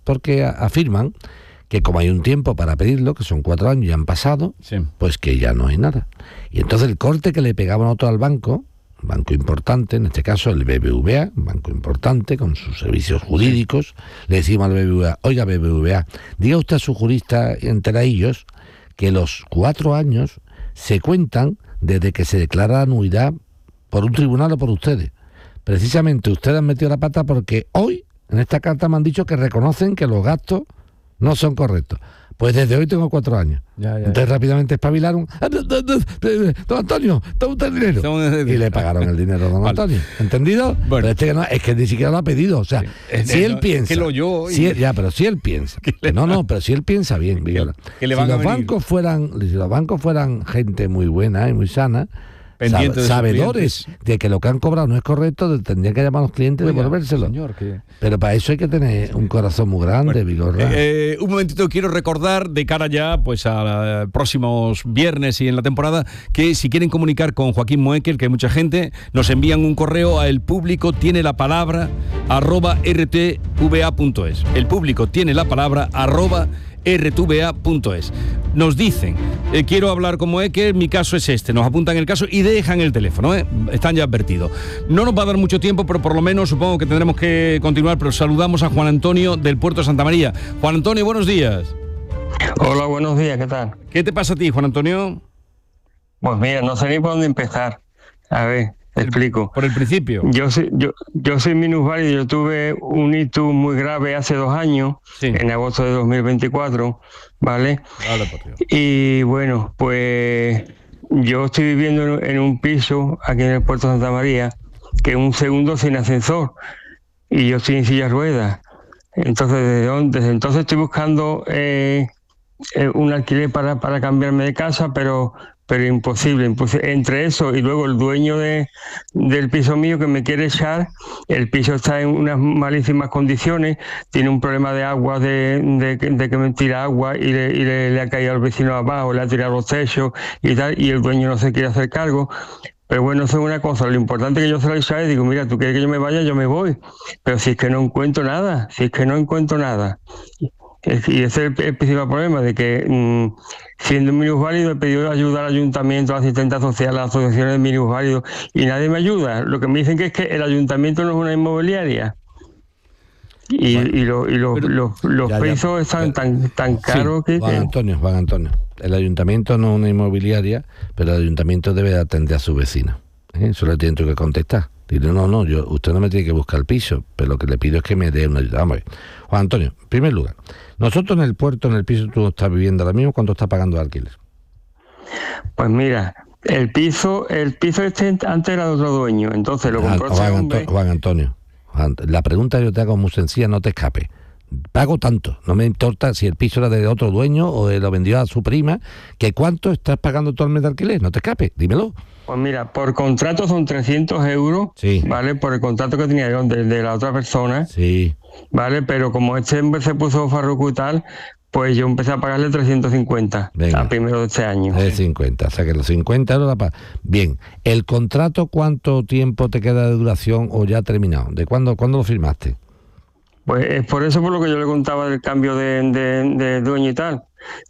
porque afirman que como hay un tiempo para pedirlo, que son 4 años y han pasado, pues que ya no hay nada. Y entonces el corte que le pegaban nosotros al banco importante, en este caso el BBVA, un banco importante con sus servicios jurídicos, le decimos al BBVA, oiga BBVA, diga usted a su jurista entre ellos que los 4 años se cuentan desde que se declara la nulidad por un tribunal o por ustedes. Precisamente ustedes han metido la pata porque hoy, en esta carta me han dicho que reconocen que los gastos no son correctos. Pues desde hoy tengo 4 años. Entonces rápidamente espabilaron. Don Antonio, toma usted el dinero. Y le pagaron el dinero a don Antonio. ¿Entendido? Bueno. Pero es que ni siquiera lo ha pedido. O sea, si él piensa. Pero si él piensa. Pero si él piensa bien, Viola. Si los bancos fueran gente muy buena y muy sana, sabedores de que lo que han cobrado no es correcto, tendrían que llamar a los clientes y devolvérselo. Pero para eso hay que tener un corazón muy grande, Vigorra. Un momentito, quiero recordar de cara ya pues a próximos viernes y en la temporada, que si quieren comunicar con Joaquín Moekel, que hay mucha gente, nos envían un correo a elpublicotienelapalabra @rtva.es. El público tiene la palabra @rtva.es. Nos dicen, quiero hablar con Moekel, mi caso es este, nos apuntan el caso y dejan el teléfono, están ya advertidos. No nos va a dar mucho tiempo, pero por lo menos supongo que tendremos que continuar, pero saludamos a Juan Antonio del Puerto de Santa María. Juan Antonio, buenos días. Hola, buenos días, ¿qué tal? ¿Qué te pasa a ti, Juan Antonio? Pues mira, no sé ni por dónde empezar. A ver, te explico. Por el principio. Yo soy minusválido, yo tuve un ictus muy grave hace 2 años, en agosto de 2024, ¿vale? Y bueno, pues yo estoy viviendo en un piso aquí en el Puerto de Santa María, que es un segundo sin ascensor, y yo estoy en silla de ruedas. Entonces, desde entonces estoy buscando un alquiler para cambiarme de casa, pero imposible. Entre eso y luego el dueño del piso mío que me quiere echar, el piso está en unas malísimas condiciones, tiene un problema de agua, de que me tira agua y le ha caído al vecino abajo, le ha tirado los techos y tal, y el dueño no se quiere hacer cargo. Pero bueno, eso es una cosa, lo importante es que yo se lo he dicho a él, digo, mira, tú quieres que yo me vaya, yo me voy, pero si es que no encuentro nada. Y ese es el principal problema, de que siendo minusválido he pedido ayuda al ayuntamiento, a la asistente social, a las asociaciones de minusválidos, y nadie me ayuda. Lo que me dicen que es que el ayuntamiento no es una inmobiliaria. Los precios están tan caros que... Juan Antonio, el ayuntamiento no es una inmobiliaria, pero el ayuntamiento debe atender a su vecino. Eso le tiene que contestar. Dile, usted no me tiene que buscar el piso, pero lo que le pido es que me dé una ayuda. Vamos a ver. Juan Antonio, en primer lugar, nosotros en el puerto, en el piso, tú estás viviendo ahora mismo, ¿cuánto estás pagando de alquiler? Pues mira, el piso este antes era de otro dueño, entonces lo compró Juan Antonio, la pregunta que yo te hago es muy sencilla, no te escapes. Pago tanto, no me importa si el piso era de otro dueño o lo vendió a su prima, que ¿cuánto estás pagando actualmente de alquiler? No te escapes, dímelo. Pues mira, por contrato son 300 euros, ¿vale? Por el contrato que tenía yo de la otra persona, ¿vale? Pero como este hombre se puso farruco y tal, pues yo empecé a pagarle 350 a primero de este año. 50, o sea que los 50 euros la paga. Bien, ¿el contrato cuánto tiempo te queda de duración o ya ha terminado? ¿De cuándo lo firmaste? Pues es por eso por lo que yo le contaba del cambio de dueño y tal.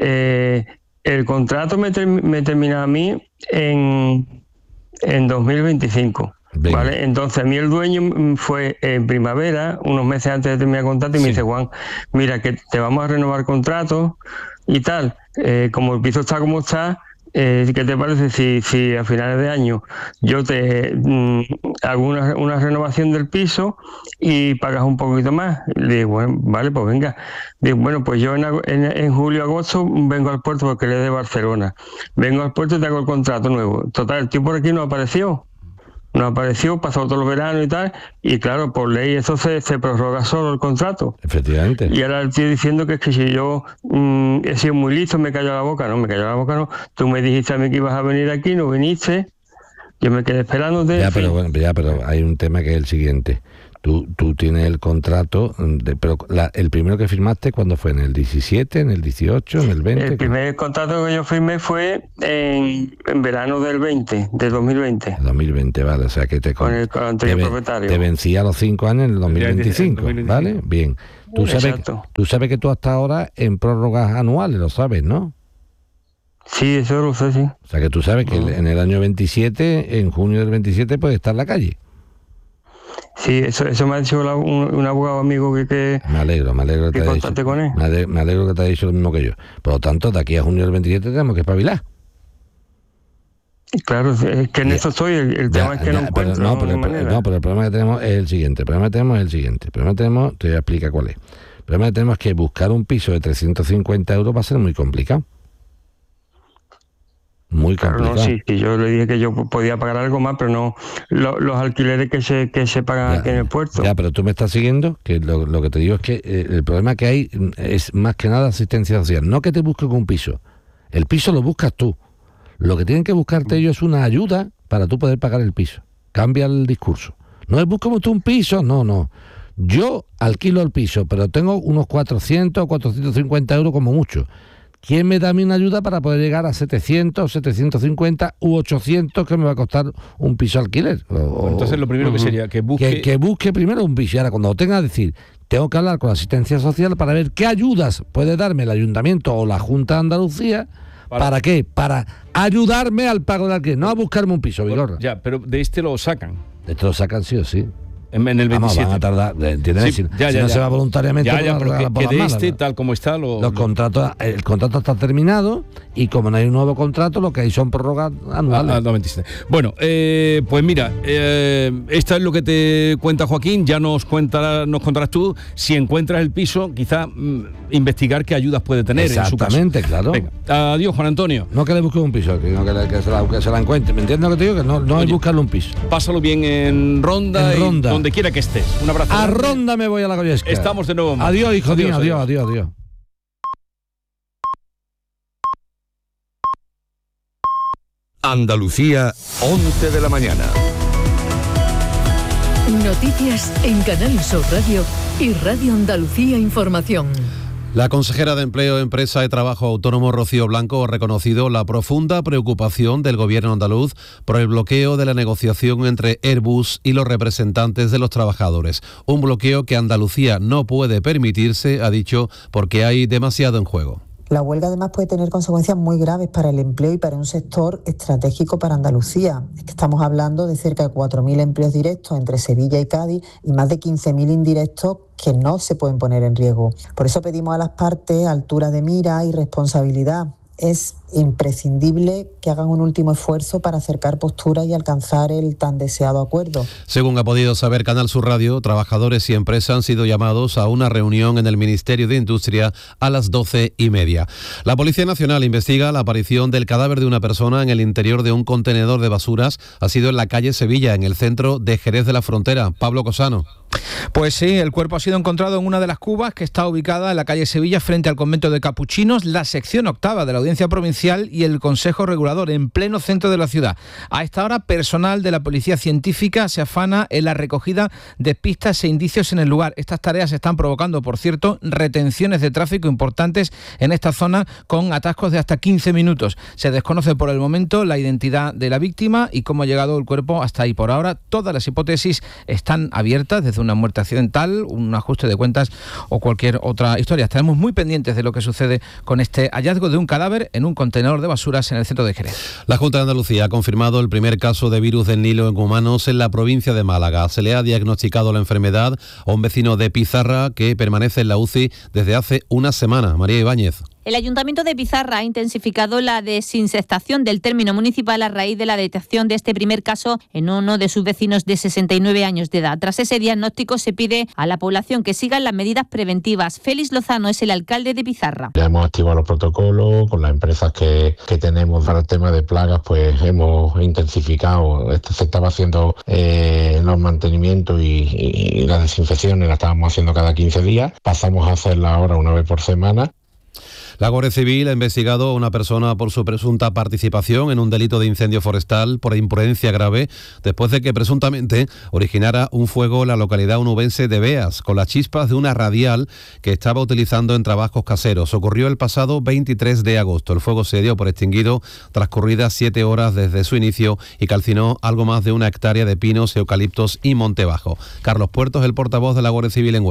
El contrato me termina a mí en 2025. ¿Vale? Entonces a mí el dueño fue en primavera, unos meses antes de terminar el contrato, y me dice, Juan, mira que te vamos a renovar contrato y tal. Como el piso está como está, ¿qué te parece si a finales de año yo te hago una renovación del piso y pagas un poquito más? Le digo, bueno, vale, pues venga. Digo, bueno, pues yo en julio, agosto vengo al puerto porque le de Barcelona. Vengo al puerto y te hago el contrato nuevo. Total, el tío por aquí no apareció, pasó todo el verano y tal, y claro, por ley eso se prorroga solo el contrato. Efectivamente. Y ahora el tío diciendo que es que si yo he sido muy listo, me cayó la boca. No, tú me dijiste a mí que ibas a venir aquí, no viniste, yo me quedé esperándote. Pero hay un tema que es el siguiente. Tú tienes el contrato, pero el primero que firmaste, ¿cuándo fue? ¿En el 17, en el 18, en el 20? El primer contrato que yo firmé fue en verano del 2020. 2020, vale, o sea que con el anterior propietario. Te vencía a los 5 años en el 2025, ¿vale? Bien. Tú sabes que tú hasta ahora en prórrogas anuales, lo sabes, ¿no? Sí, eso lo sé, sí. O sea que tú sabes que en el año 27, en junio del 27, puedes estar en la calle. Sí, eso me ha dicho un abogado amigo que me alegro que te haya dicho, con él. Me alegro que te haya dicho lo mismo que yo. Por lo tanto, de aquí a junio del 27 tenemos que espabilar. Claro, es que en eso estoy. El tema es que no encuentro pero el problema que tenemos es el siguiente. Te voy a explicar cuál es. El problema que tenemos es que buscar un piso de 350 euros va a ser muy complicado. Muy complicado. Claro, no, sí, yo le dije que yo podía pagar algo más, pero no los alquileres que se pagan aquí en el puerto. Ya, pero tú me estás siguiendo, que lo que te digo es que el problema que hay es más que nada asistencia social. No que te busquen un piso. El piso lo buscas tú. Lo que tienen que buscarte ellos es una ayuda para tú poder pagar el piso. Cambia el discurso. No es buscamos tú un piso, no. Yo alquilo el piso, pero tengo unos 400 o 450 euros como mucho. ¿Quién me da a mí una ayuda para poder llegar a 700, 750 u 800 que me va a costar un piso alquiler? Entonces lo primero que sería que busque... Que busque primero un piso. Y ahora cuando lo tenga, decir, tengo que hablar con la asistencia social para ver qué ayudas puede darme el Ayuntamiento o la Junta de Andalucía. ¿Para qué? Para ayudarme al pago del alquiler, no a buscarme un piso, Vigorra. Ya, pero de este lo sacan. De este lo sacan sí o sí. En el 27. Van a tardar, ¿entiendes? Sí, si no se va voluntariamente... pero que de este, tal como está... el contrato está terminado y como no hay un nuevo contrato, lo que hay son prórrogas anuales. 27. Bueno, pues mira, esta es lo que te cuenta Joaquín, ya nos contarás tú, si encuentras el piso, quizá investigar qué ayudas puede tener en su caso. Exactamente, claro. Venga, adiós, Juan Antonio. No que le busques un piso, que se la encuentre, ¿me entiendes lo que te digo? Que no hay buscarle un piso. Pásalo bien en Ronda. Donde quiera que estés. Un abrazo. A Ronda me voy a la Goyesca. Estamos de nuevo. Adiós, hijo mío. Adiós. Andalucía, 11 de la mañana. Noticias en Canal Sur Radio y Radio Andalucía Información. La consejera de Empleo, Empresa y Trabajo Autónomo, Rocío Blanco, ha reconocido la profunda preocupación del gobierno andaluz por el bloqueo de la negociación entre Airbus y los representantes de los trabajadores. Un bloqueo que Andalucía no puede permitirse, ha dicho, porque hay demasiado en juego. La huelga además puede tener consecuencias muy graves para el empleo y para un sector estratégico para Andalucía. Es que estamos hablando de cerca de 4.000 empleos directos entre Sevilla y Cádiz y más de 15.000 indirectos que no se pueden poner en riesgo. Por eso pedimos a las partes altura de mira y responsabilidad. Es imprescindible que hagan un último esfuerzo para acercar posturas y alcanzar el tan deseado acuerdo. Según ha podido saber Canal Sur Radio, trabajadores y empresas han sido llamados a una reunión en el Ministerio de Industria a las 12:30. La Policía Nacional investiga la aparición del cadáver de una persona en el interior de un contenedor de basuras. Ha sido en la calle Sevilla, en el centro de Jerez de la Frontera. Pablo Cosano. Pues sí, el cuerpo ha sido encontrado en una de las cubas que está ubicada en la calle Sevilla frente al convento de Capuchinos, la sección octava de la Audiencia Provincial y el Consejo Regulador en pleno centro de la ciudad. A esta hora, personal de la Policía Científica se afana en la recogida de pistas e indicios en el lugar. Estas tareas están provocando, por cierto, retenciones de tráfico importantes en esta zona con atascos de hasta 15 minutos. Se desconoce por el momento la identidad de la víctima y cómo ha llegado el cuerpo hasta ahí. Por ahora, todas las hipótesis están abiertas, desde una muerte accidental, un ajuste de cuentas o cualquier otra historia. Estaremos muy pendientes de lo que sucede con este hallazgo de un cadáver en un contenedor de basuras en el centro de Jerez. La Junta de Andalucía ha confirmado el primer caso de virus del Nilo en humanos en la provincia de Málaga. Se le ha diagnosticado la enfermedad a un vecino de Pizarra que permanece en la UCI desde hace una semana. María Ibáñez. El Ayuntamiento de Pizarra ha intensificado la desinsectación del término municipal a raíz de la detección de este primer caso en uno de sus vecinos de 69 años de edad. Tras ese diagnóstico se pide a la población que sigan las medidas preventivas. Félix Lozano es el alcalde de Pizarra. Ya hemos activado los protocolos con las empresas que tenemos para el tema de plagas, pues hemos intensificado. Se estaba haciendo los mantenimientos y las desinfecciones, las estábamos haciendo cada 15 días. Pasamos a hacerla ahora una vez por semana. La Guardia Civil ha investigado a una persona por su presunta participación en un delito de incendio forestal por imprudencia grave después de que presuntamente originara un fuego en la localidad onubense de Beas con las chispas de una radial que estaba utilizando en trabajos caseros. Ocurrió el pasado 23 de agosto. El fuego se dio por extinguido transcurridas 7 horas desde su inicio y calcinó algo más de 1 hectárea de pinos, eucaliptos y monte bajo. Carlos Puertos, el portavoz de la Guardia Civil en Huelva.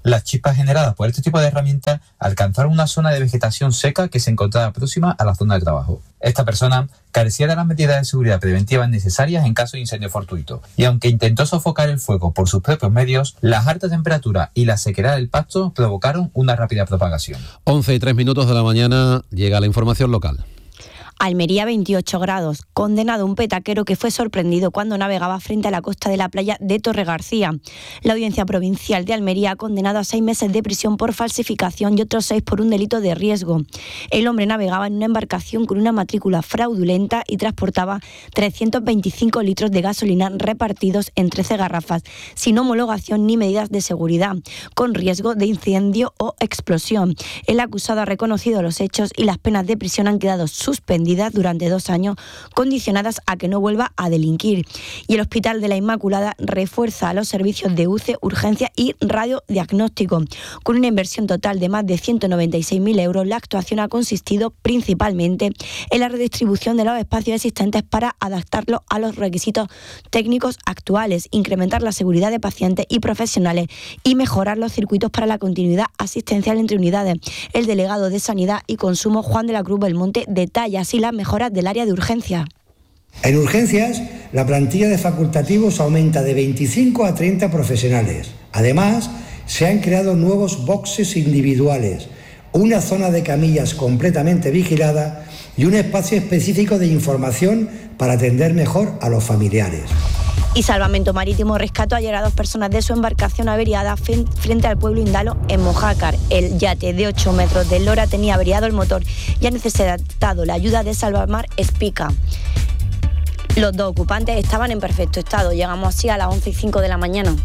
las chispas generadas por este tipo de herramientas alcanzaron una zona de vegetación seca que se encontraba próxima a la zona de trabajo. Esta persona carecía de las medidas de seguridad preventivas necesarias en caso de incendio fortuito, y aunque intentó sofocar el fuego por sus propios medios, las altas temperaturas y la sequedad del pasto provocaron una rápida propagación. 11:03 de la mañana, llega la información local. Almería 28 grados, condenado un petaquero que fue sorprendido cuando navegaba frente a la costa de la playa de Torregarcía. La Audiencia Provincial de Almería ha condenado a 6 meses de prisión por falsificación y otros 6 por un delito de riesgo. El hombre navegaba en una embarcación con una matrícula fraudulenta y transportaba 325 litros de gasolina repartidos en 13 garrafas, sin homologación ni medidas de seguridad, con riesgo de incendio o explosión. El acusado ha reconocido los hechos y las penas de prisión han quedado suspendidas durante 2 años, condicionadas a que no vuelva a delinquir. Y el Hospital de la Inmaculada refuerza los servicios de UCE, urgencia y radiodiagnóstico. Con una inversión total de más de 196.000 euros, la actuación ha consistido principalmente en la redistribución de los espacios existentes para adaptarlos a los requisitos técnicos actuales, incrementar la seguridad de pacientes y profesionales y mejorar los circuitos para la continuidad asistencial entre unidades. El delegado de Sanidad y Consumo, Juan de la Cruz Belmonte, detalla así las mejoras del área de urgencia. En urgencias, la plantilla de facultativos aumenta de 25 a 30 profesionales. Además, se han creado nuevos boxes individuales, una zona de camillas completamente vigilada y un espacio específico de información para atender mejor a los familiares. Y Salvamento Marítimo rescató ayer a 2 personas de su embarcación averiada frente al pueblo indalo en Mojácar. El yate de 8 metros de eslora tenía averiado el motor y ha necesitado la ayuda de Salvamar Espica. Los 2 ocupantes estaban en perfecto estado. Llegamos así a las 11:05 de la mañana.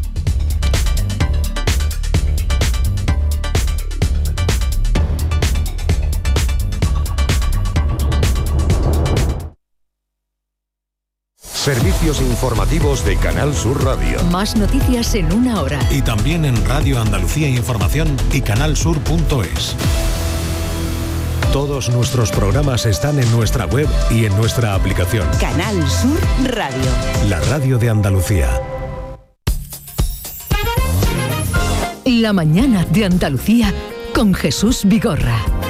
Servicios informativos de Canal Sur Radio. Más noticias en 1 hora. Y también en Radio Andalucía Información y canalsur.es. Todos nuestros programas están en nuestra web y en nuestra aplicación. Canal Sur Radio. La radio de Andalucía. La mañana de Andalucía con Jesús Vigorra.